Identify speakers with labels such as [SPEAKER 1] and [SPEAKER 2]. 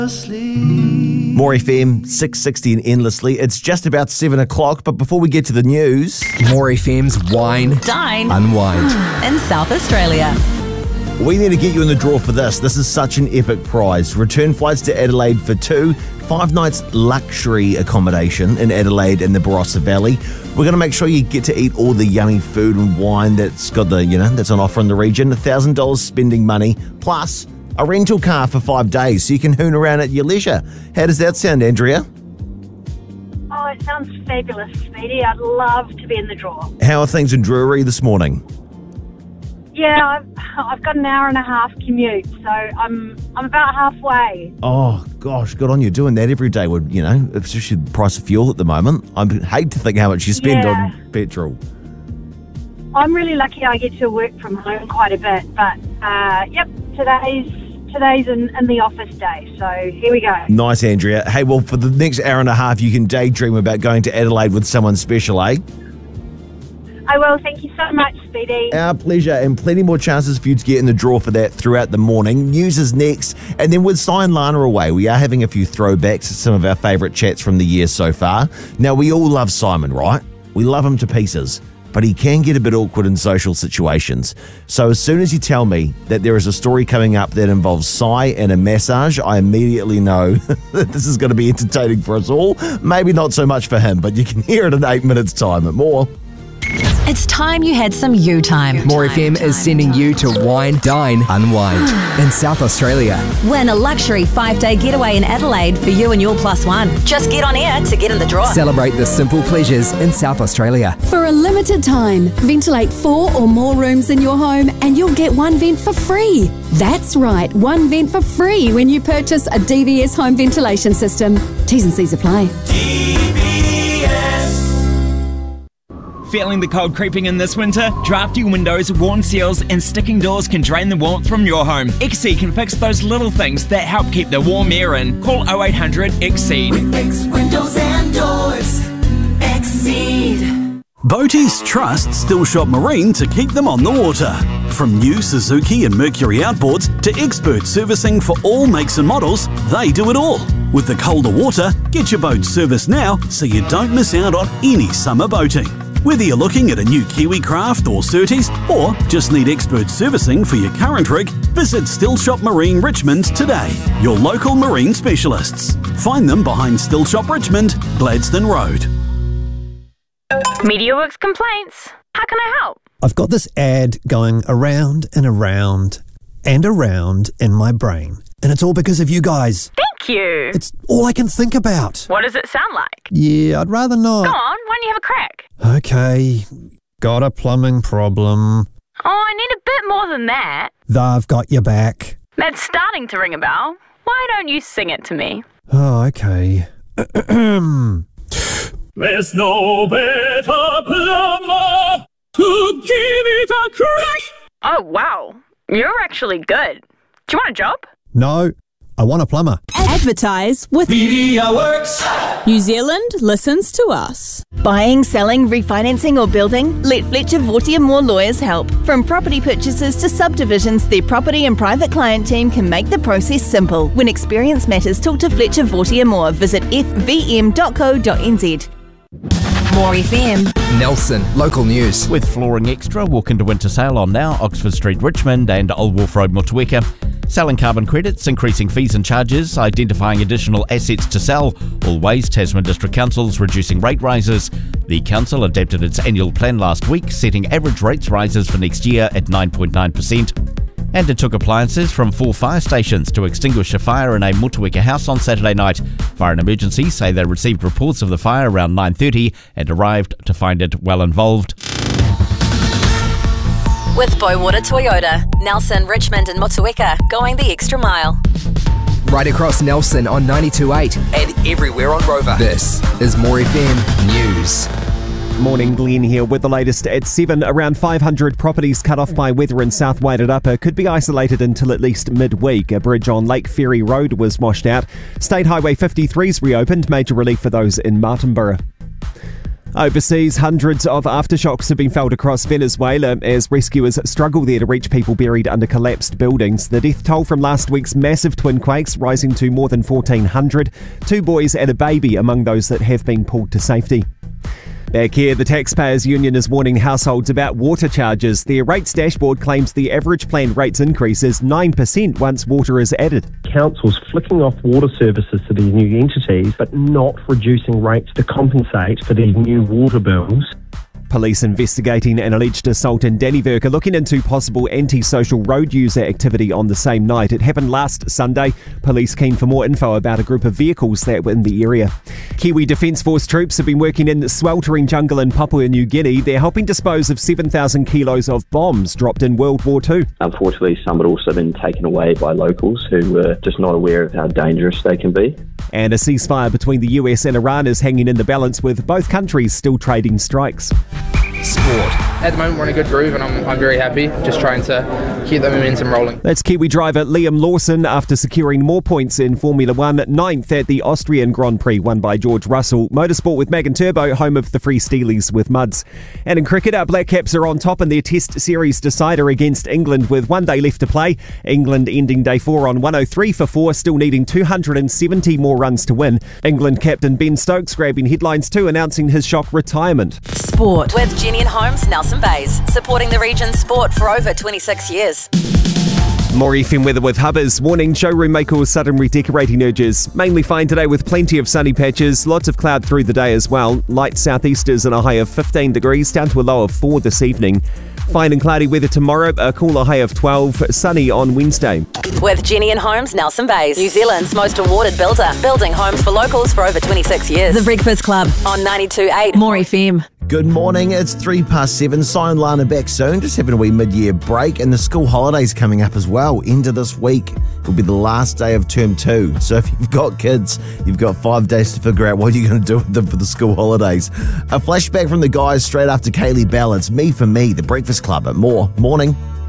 [SPEAKER 1] More FM 660 and Endlessly. It's just about 7 o'clock, but before we get to the news,
[SPEAKER 2] More FM's Wine,
[SPEAKER 3] Dine,
[SPEAKER 2] Unwind.
[SPEAKER 3] in South Australia.
[SPEAKER 1] we need to get you in the draw for this. This is such an epic prize. Return flights to Adelaide for 2, 5 nights luxury accommodation in Adelaide and the Barossa Valley. We're going to make sure you get to eat all the yummy food and wine that's got that's on offer in the region. $1,000 spending money, plus a rental car for 5 days so you can hoon around at your leisure. How does that sound, Andrea?
[SPEAKER 4] Oh, it sounds fabulous, Speedy. I'd love to be in the draw.
[SPEAKER 1] How are things in Drury this morning?
[SPEAKER 4] Yeah, I've got an hour and a half commute, so I'm about halfway.
[SPEAKER 1] Oh, gosh, good on you. Doing that every day would, especially the price of fuel at the moment. I hate to think how much you spend on petrol.
[SPEAKER 4] I'm really lucky I get to work from home quite a bit, but, today's in the office day, so here we go.
[SPEAKER 1] Nice, Andrea. Hey, well, for the next hour and a half, you can daydream about going to Adelaide with someone special, eh?
[SPEAKER 4] I will. Thank you so much, Speedy.
[SPEAKER 1] Our pleasure, and plenty more chances for you to get in the draw for that throughout the morning. News is next, and then with Cy and Lana away, we are having a few throwbacks to some of our favourite chats from the year so far. Now, we all love Simon, right? We love him to pieces, but he can get a bit awkward in social situations. So as soon as you tell me that there is a story coming up that involves Cy and a massage, I immediately know that this is going to be entertaining for us all. Maybe not so much for him, but you can hear it in 8 minutes' time at More.
[SPEAKER 3] It's time you had some you time.
[SPEAKER 2] More FM is sending you to Wine, Dine, Unwind in South Australia.
[SPEAKER 3] Win a luxury 5-day getaway in Adelaide for you and your plus one. Just get on air to get in the draw.
[SPEAKER 2] Celebrate the simple pleasures in South Australia.
[SPEAKER 5] For a limited time, ventilate 4 or more rooms in your home and you'll get one vent for free. That's right, one vent for free when you purchase a DVS home ventilation system. T's and C's apply.
[SPEAKER 6] Feeling the cold creeping in this winter? Drafty windows, worn seals and sticking doors can drain the warmth from your home. XC can fix those little things that help keep the warm air in. Call 0800 XCEED.
[SPEAKER 7] We fix windows and doors. XCEED.
[SPEAKER 8] Boaties trust Stillshot Marine to keep them on the water. From new Suzuki and Mercury outboards to expert servicing for all makes and models, they do it all. With the colder water, get your boat serviced now so you don't miss out on any summer boating. Whether you're looking at a new Kiwi Craft or Surtees, or just need expert servicing for your current rig, visit Stillshot Marine Richmond today, your local marine specialists. Find them behind Stillshot Richmond, Gladstone Road.
[SPEAKER 9] MediaWorks complaints. How can I help?
[SPEAKER 10] I've got this ad going around and around and around in my brain, and it's all because of you guys.
[SPEAKER 9] Thank you.
[SPEAKER 10] It's all I can think about.
[SPEAKER 9] What does it sound like?
[SPEAKER 10] Yeah, I'd rather not.
[SPEAKER 9] Go on, why don't you have a crack?
[SPEAKER 10] Okay, got a plumbing problem.
[SPEAKER 9] Oh, I need a bit more than that.
[SPEAKER 10] They've got your back.
[SPEAKER 9] That's starting to ring a bell. Why don't you sing it to me?
[SPEAKER 10] Oh, okay.
[SPEAKER 7] There's no better plumber to give it a crack.
[SPEAKER 9] Oh, wow. You're actually good. Do you want a job?
[SPEAKER 10] No, I want a plumber.
[SPEAKER 11] Advertise with
[SPEAKER 7] MediaWorks.
[SPEAKER 11] New Zealand listens to us.
[SPEAKER 12] Buying, selling, refinancing or building? Let Fletcher Vortier Moore Lawyers help. From property purchases to subdivisions, their property and private client team can make the process simple. When experience matters, talk to Fletcher Vortier Moore. Visit fvm.co.nz.
[SPEAKER 3] More FM.
[SPEAKER 2] Nelson, local news.
[SPEAKER 13] With Flooring Extra, walk into winter sale on now, Oxford Street, Richmond and Old Wharf Road, Motueka. Selling carbon credits, increasing fees and charges, identifying additional assets to sell. Always Tasman District Council's reducing rate rises. The council adapted its annual plan last week, setting average rates rises for next year at 9.9%. And it took appliances from 4 fire stations to extinguish a fire in a Motueka house on Saturday night. Fire and Emergency say they received reports of the fire around 9:30 and arrived to find it well involved.
[SPEAKER 3] With Boywater Toyota, Nelson, Richmond and Motueka, going the extra mile.
[SPEAKER 2] Right across Nelson on 92.8 and everywhere on Rover. This is More FM News.
[SPEAKER 14] Morning, Glenn here with the latest at 7. Around 500 properties cut off by weather in South Wairarapa could be isolated until at least midweek. A bridge on Lake Ferry Road was washed out. State Highway 53's reopened, major relief for those in Martinborough. Overseas, hundreds of aftershocks have been felt across Venezuela as rescuers struggle there to reach people buried under collapsed buildings. The death toll from last week's massive twin quakes rising to more than 1,400. 2 boys and a baby among those that have been pulled to safety. Back here, the Taxpayers Union is warning households about water charges. Their rates dashboard claims the average planned rates increase is 9% once water is added.
[SPEAKER 15] Councils flicking off water services to these new entities, but not reducing rates to compensate for these new water bills.
[SPEAKER 14] Police investigating an alleged assault in Dannevirke are looking into possible antisocial road user activity on the same night. It happened last Sunday. Police keen for more info about a group of vehicles that were in the area. Kiwi Defence Force troops have been working in the sweltering jungle in Papua New Guinea. They're helping dispose of 7,000 kilos of bombs dropped in World War II.
[SPEAKER 16] Unfortunately, some had also been taken away by locals who were just not aware of how dangerous they can be.
[SPEAKER 14] And a ceasefire between the US and Iran is hanging in the balance, with both countries still trading strikes.
[SPEAKER 17] Sport. At the moment, we're in a good groove, and I'm very happy. Just trying to keep the momentum rolling.
[SPEAKER 14] That's Kiwi driver Liam Lawson after securing more points in Formula 1, 9th at the Austrian Grand Prix, won by George Russell. Motorsport with Mag and Turbo, home of the Free Steelies with Muds. And in cricket, our Black Caps are on top in their Test Series decider against England with 1 day left to play. England ending day 4 on 103 for 4, still needing 270 more runs to win. England captain Ben Stokes grabbing headlines too, announcing his shock retirement.
[SPEAKER 3] Sport with Jenny and Holmes, Nelson Bays, supporting the region's sport for over 26 years.
[SPEAKER 14] More FM weather with Hubbers. Warning, showroom may cause sudden redecorating urges. Mainly fine today with plenty of sunny patches. Lots of cloud through the day as well. Light southeasters and a high of 15 degrees, down to a low of 4 this evening. Fine and cloudy weather tomorrow, a cooler high of 12, sunny on Wednesday.
[SPEAKER 3] With Jenny and Holmes, Nelson Bays, New Zealand's most awarded builder, building homes for locals for over 26 years. The Breakfast Club on 92.8 More FM.
[SPEAKER 1] Good morning, it's 7:03. Sign Lana back soon, just having a wee mid-year break, and the school holidays coming up as well. End of this week will be the last day of term 2. So if you've got kids, you've got 5 days to figure out what you're going to do with them for the school holidays. A flashback from the guys straight after Kaylee Bell. It's Me for Me, the Breakfast Club at More. Morning.